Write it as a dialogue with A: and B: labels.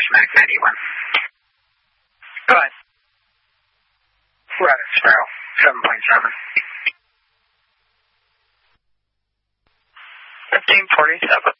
A: Mac 91. Go ahead. Rabbit Sparrow, 7.7. 1547.